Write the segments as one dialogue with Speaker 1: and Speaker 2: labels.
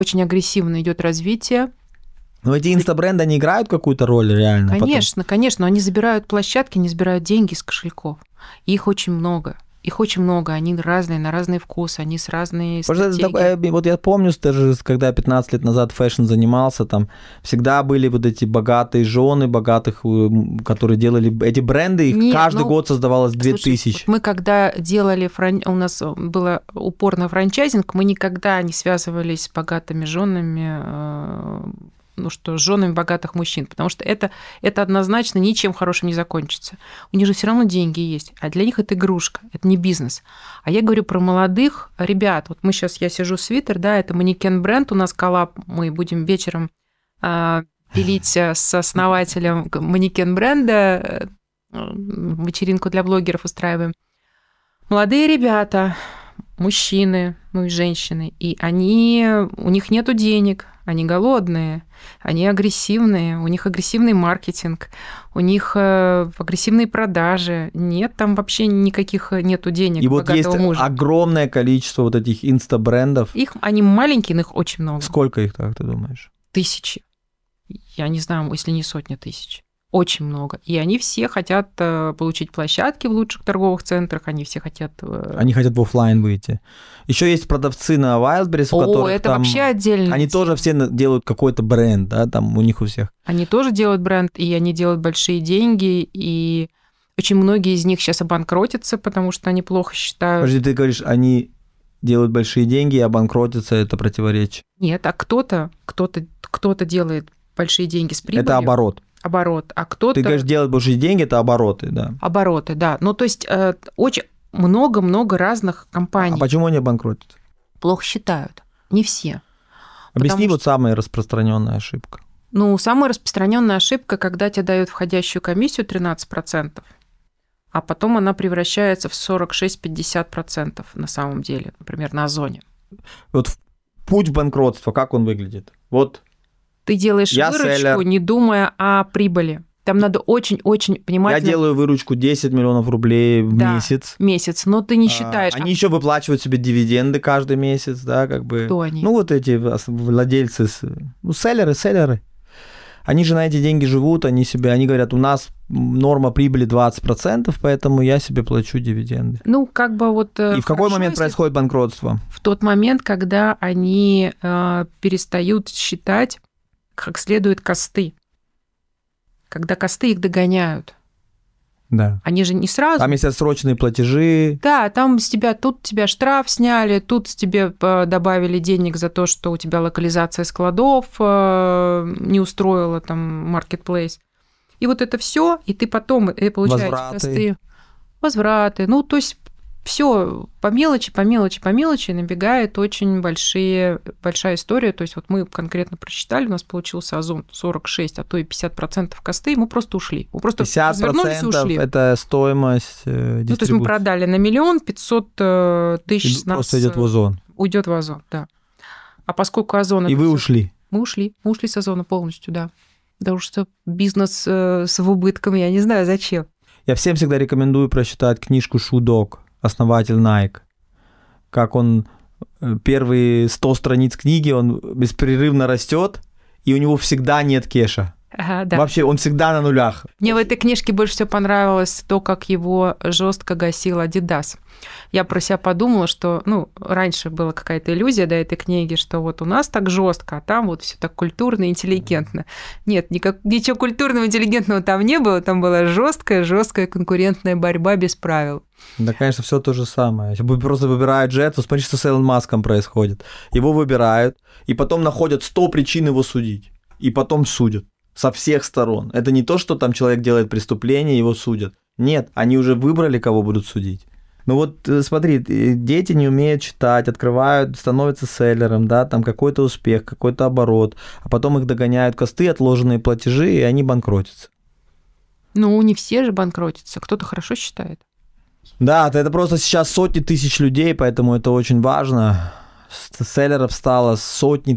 Speaker 1: очень агрессивно идет развитие.
Speaker 2: Но эти инстабренды, они играют какую-то роль реально?
Speaker 1: Конечно, конечно. Они забирают площадки, они забирают деньги из кошельков. И их очень много. Они разные, на разный вкус, они с разной стратегией.
Speaker 2: Вот я помню, даже когда я 15 лет назад фэшн занимался, там всувсегда были вот эти богатые жены, богатых, которые делали эти бренды, их каждый год создавалось 2000.
Speaker 1: Слушай, вот мы когда делали, у нас было упор на франчайзинг, мы никогда не связывались с богатыми женами, с женами богатых мужчин, потому что это однозначно ничем хорошим не закончится. У них же все равно деньги есть, а для них это игрушка, это не бизнес. А я говорю про молодых ребят. Вот я сижу в свитер, да, это манекен-бренд, у нас коллаб, мы будем вечером пилить с основателем манекен-бренда, вечеринку для блогеров устраиваем. Молодые ребята, мужчины, и женщины, и у них нету денег, они голодные, они агрессивные, у них агрессивный маркетинг, у них агрессивные продажи, нет там вообще никаких нету денег.
Speaker 2: И вот есть огромное количество вот этих инстабрендов.
Speaker 1: Они маленькие, но их очень много.
Speaker 2: Сколько их, так ты думаешь?
Speaker 1: Тысячи. Я не знаю, если не сотни тысяч. Очень много. И они все хотят получить площадки в лучших торговых центрах, они все хотят...
Speaker 2: Они хотят в офлайн выйти. Еще есть продавцы на Wildberries, у которых
Speaker 1: это
Speaker 2: там...
Speaker 1: вообще отдельно.
Speaker 2: Они тоже все делают какой-то бренд, да, там у них у всех.
Speaker 1: Они тоже делают бренд, и они делают большие деньги, и очень многие из них сейчас обанкротятся, потому что они плохо считают...
Speaker 2: Подожди, ты говоришь, они делают большие деньги, и обанкротятся, это противоречие?
Speaker 1: Нет, а кто-то делает большие деньги с прибылью.
Speaker 2: Это оборот.
Speaker 1: А кто-то...
Speaker 2: Ты говоришь, делать большие деньги, это обороты, да.
Speaker 1: Обороты, да. Ну, то есть очень много-много разных компаний.
Speaker 2: А почему они банкротятся?
Speaker 1: Плохо считают. Не все.
Speaker 2: Объясни самая распространенная ошибка.
Speaker 1: Самая распространенная ошибка, когда тебе дают входящую комиссию 13%, а потом она превращается в 46-50% на самом деле, например, на Озоне.
Speaker 2: Вот путь в банкротство, как он выглядит? Вот
Speaker 1: ты делаешь выручку, не думая о прибыли. Там надо очень-очень внимательно...
Speaker 2: Я делаю выручку 10 миллионов рублей в месяц.
Speaker 1: Но ты не считаешь...
Speaker 2: Они еще выплачивают себе дивиденды каждый месяц, да, как бы...
Speaker 1: Кто они?
Speaker 2: Вот эти владельцы, селлеры. Они же на эти деньги живут, они говорят, у нас норма прибыли 20%, поэтому я себе плачу дивиденды. И в какой момент происходит банкротство?
Speaker 1: В тот момент, когда они перестают считать как следует косты. Когда косты их догоняют.
Speaker 2: Да.
Speaker 1: Они же не сразу...
Speaker 2: Там есть отсроченные платежи.
Speaker 1: Да, там тут тебя штраф сняли, тут тебе добавили денег за то, что у тебя локализация складов не устроила там marketplace. И вот это все, и ты потом получаешь косты. Возвраты. То есть все по мелочи набегает очень большая история. То есть вот мы конкретно просчитали, у нас получился Озон 46, а то и 50% косты, и мы просто ушли. Мы просто развернулись и ушли.
Speaker 2: 50% это стоимость дистрибуции.
Speaker 1: То есть мы продали на 1 500 000 с нас...
Speaker 2: Просто идет в Озон.
Speaker 1: Уйдет в Озон, да. А поскольку Озон...
Speaker 2: И вы ушли?
Speaker 1: Мы ушли с Озона полностью, да. Потому что бизнес с убытком, я не знаю, зачем.
Speaker 2: Я всем всегда рекомендую прочитать книжку Шудок, основатель Nike. Как он первые 100 страниц книги, он беспрерывно растет, и у него всегда нет кэша.
Speaker 1: Ага, да.
Speaker 2: Вообще, он всегда на нулях.
Speaker 1: Мне в этой книжке больше всего понравилось то, как его жестко гасил Adidas. Я про себя подумала, что, раньше была какая-то иллюзия до этой книги, что вот у нас так жестко, а там вот все так культурно и интеллигентно. Нет, ничего культурного и интеллигентного там не было, там была жесткая конкурентная борьба без правил.
Speaker 2: Да, конечно, все то же самое. Просто выбирают Джет, смотри, что с Элон Маском происходит. Его выбирают, и потом находят 100 причин его судить, и потом судят. Со всех сторон. Это не то, что там человек делает преступление, его судят. Нет, они уже выбрали, кого будут судить. Смотри, дети не умеют читать, открывают, становятся селлером, да, там какой-то успех, какой-то оборот, а потом их догоняют косты, отложенные платежи, и они банкротятся.
Speaker 1: Не все же банкротятся, кто-то хорошо считает.
Speaker 2: Да, это просто сейчас сотни тысяч людей, поэтому это очень важно. Селлеров стало сотни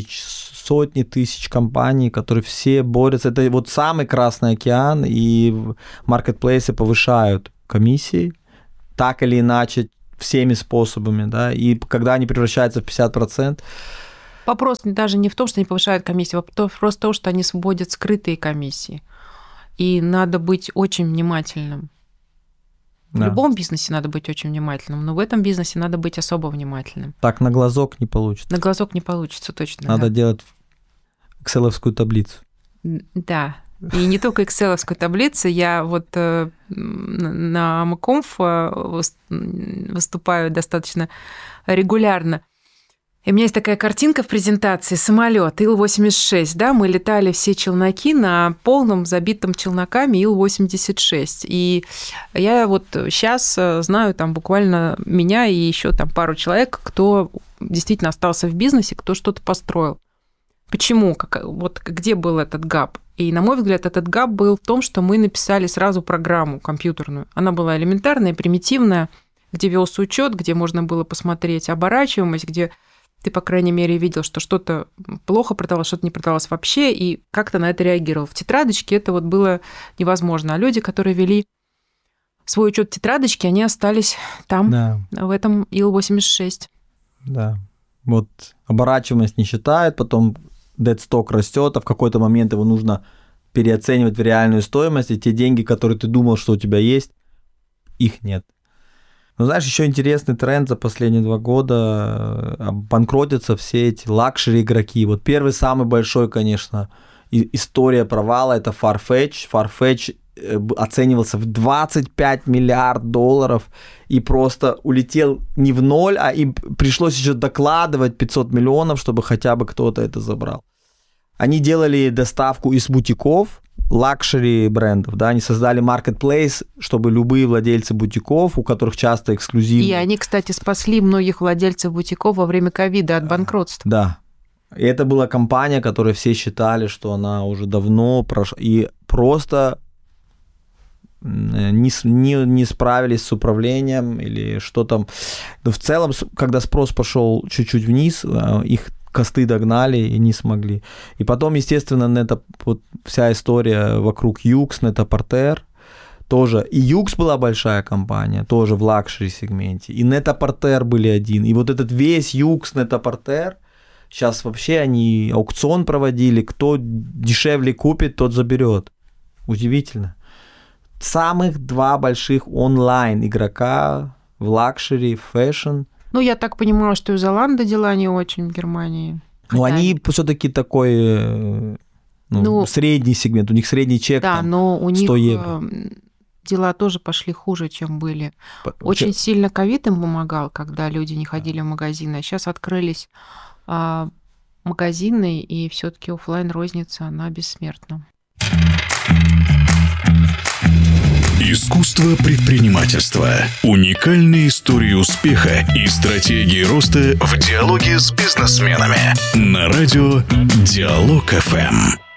Speaker 2: тысяч компаний, которые все борются. Это вот самый Красный океан, и маркетплейсы повышают комиссии так или иначе всеми способами, да, и когда они превращаются в 50%,
Speaker 1: Вопрос даже не в том, что они повышают комиссии, вопрос в том, что они сводят скрытые комиссии. И надо быть очень внимательным. В любом бизнесе надо быть очень внимательным, но в этом бизнесе надо быть особо внимательным.
Speaker 2: Так на глазок не получится.
Speaker 1: На глазок не получится, точно.
Speaker 2: Надо делать экселовскую таблицу.
Speaker 1: Да. И не только экселовскую таблицу. Я вот на МКОМФ выступаю достаточно регулярно. И у меня есть такая картинка в презентации: самолет Ил-86, да, мы летали все челноки на полном забитом челноками Ил-86. И я вот сейчас знаю там буквально меня и еще там пару человек, кто действительно остался в бизнесе, кто что-то построил. Почему? Вот где был этот гап? И, на мой взгляд, этот гап был в том, что мы написали сразу программу компьютерную. Она была элементарная, примитивная, где велся учет, где можно было посмотреть оборачиваемость, где ты, по крайней мере, видел, что что-то плохо продавалось, что-то не продавалось вообще, и как-то на это реагировал. В тетрадочке это вот было невозможно. А люди, которые вели свой учет в тетрадочке, они остались там, да, в этом Ил-86.
Speaker 2: Да. Вот оборачиваемость не считают, потом дедсток растет, а в какой-то момент его нужно переоценивать в реальную стоимость, и те деньги, которые ты думал, что у тебя есть, их нет. Но знаешь, еще интересный тренд за последние 2 года. Банкротятся все эти лакшери игроки. Вот первый самый большой, конечно, история провала — это Farfetch. Farfetch оценивался в $25 миллиардов и просто улетел не в ноль, а им пришлось еще докладывать 500 миллионов, чтобы хотя бы кто-то это забрал. Они делали доставку из бутиков, лакшери брендов, да, они создали marketplace, чтобы любые владельцы бутиков, у которых часто эксклюзивные... И
Speaker 1: они, кстати, спасли многих владельцев бутиков во время ковида от банкротства.
Speaker 2: Да. И это была компания, которую все считали, что она уже давно прошла, и просто не справились с управлением или что там. Но в целом, когда спрос пошел чуть-чуть вниз, их косты догнали и не смогли. И потом, естественно, вот вся история вокруг Yoox, Net-a-Porter тоже. И Yoox была большая компания, тоже в лакшери-сегменте. И Net-a-Porter были один. И вот этот весь Yoox, Net-a-Porter, сейчас вообще они аукцион проводили. Кто дешевле купит, тот заберет. Удивительно. Самых 2 больших онлайн игрока в лакшери, в фэшн.
Speaker 1: Ну, я так понимаю, что у Zalando дела не очень в Германии.
Speaker 2: Ну, они все-таки такой средний сегмент, у них средний чек,
Speaker 1: да, там, но у них
Speaker 2: 100 евро.
Speaker 1: Дела тоже пошли хуже, чем были. Очень сильно ковид им помогал, когда люди не ходили в магазины. А сейчас открылись магазины, и все-таки офлайн-розница, она бессмертна.
Speaker 3: Искусство предпринимательства. Уникальные истории успеха и стратегии роста в диалоге с бизнесменами. На радио Диалог ФМ.